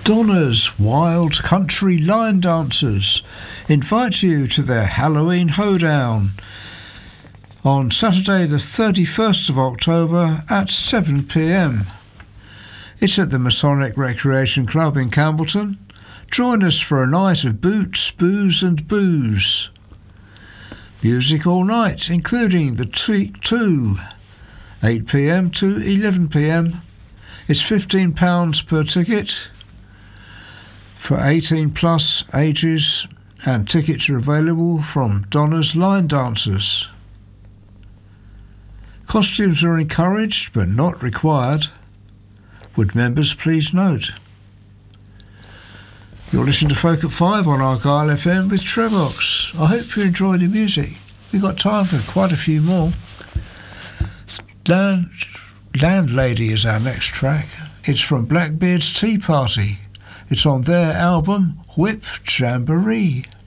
Donna's Wild Country Line Dancers invite you to their Halloween Hoedown on Saturday the 31st of October at 7 p.m. It's at the Masonic Recreation Club in Campbellton. Join us for a night of boots, booze and booze. Music all night, including the Treat 2, 8 p.m. to 11 p.m. It's £15 per ticket for 18 plus ages, and tickets are available from Donna's Line Dancers. Costumes are encouraged but not required. Would members please note? You're listening to Folk at 5 on Argyle FM with Trevox. I hope you enjoy the music. We've got time for quite a few more. Landlady is our next track. It's from Blackbeard's Tea Party. It's on their album Whip Jamboree.